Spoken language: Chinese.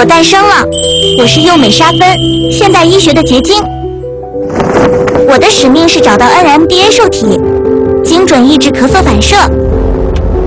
我诞生了，我是幼美沙芬，现代医学的结晶。我的使命是找到NMDA受体，精准抑制咳嗽反射，